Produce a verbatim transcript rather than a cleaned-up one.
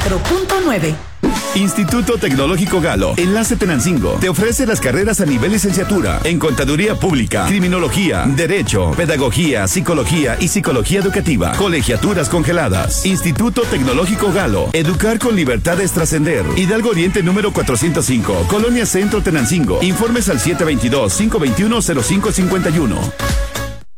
cuatro punto nueve. Instituto Tecnológico Galo, Enlace Tenancingo, te ofrece las carreras a nivel licenciatura en Contaduría Pública, Criminología, Derecho, Pedagogía, Psicología y Psicología Educativa. Colegiaturas congeladas. Instituto Tecnológico Galo, educar con libertad es trascender. Hidalgo Oriente número cuatrocientos cinco, Colonia Centro Tenancingo. Informes al siete dos dos, cinco dos uno, cero cinco cinco uno.